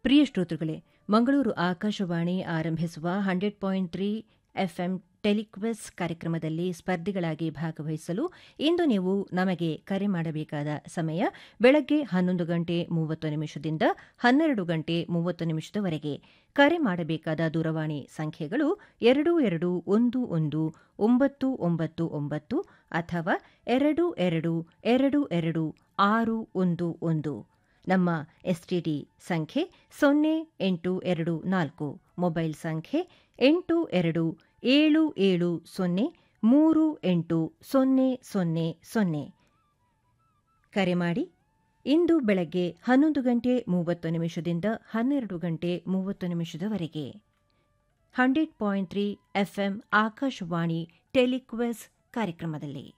ಪ್ರಿಯ ಶ್ರೋತೃಗಳೇ, ಮಂಗಳೂರು ಆಕಾಶವಾಣಿ ಆರಂಭಿಸುವ 100.3 ಎಫ್ಎಂ ಟೆಲಿಕ್ವೆಸ್ ಕಾರ್ಯಕ್ರಮದಲ್ಲಿ ಸ್ಪರ್ಧಿಗಳಾಗಿ ಭಾಗವಹಿಸಲು ಇಂದು ನೀವು ನಮಗೆ ಕರೆ ಮಾಡಬೇಕಾದ ಸಮಯ ಬೆಳಗ್ಗೆ 11 ಗಂಟೆ 30 ನಿಮಿಷದಿಂದ 12 ಗಂಟೆ 30 ನಿಮಿಷದವರೆಗೆ. ಕರೆ ಮಾಡಬೇಕಾದ ದೂರವಾಣಿ ಸಂಖ್ಯೆಗಳು 2211-999 ಅಥವಾ 22222611. ನಮ್ಮ ಎಸ್ಟಿಡಿ ಸಂಖ್ಯೆ 0824, ಮೊಬೈಲ್ ಸಂಖ್ಯೆ 8277038000. ಕರೆ ಮಾಡಿ. ಇಂದು ಬೆಳಗ್ಗೆ 11 ಗಂಟೆ 30 ನಿಮಿಷದಿಂದ 12 ಗಂಟೆ 30 ನಿಮಿಷದವರೆಗೆ 100.3 ಎಫ್ಎಂ ಆಕಾಶವಾಣಿ ಟೆಲಿಕ್ವೆಸ್ ಕಾರ್ಯಕ್ರಮದಲ್ಲಿ.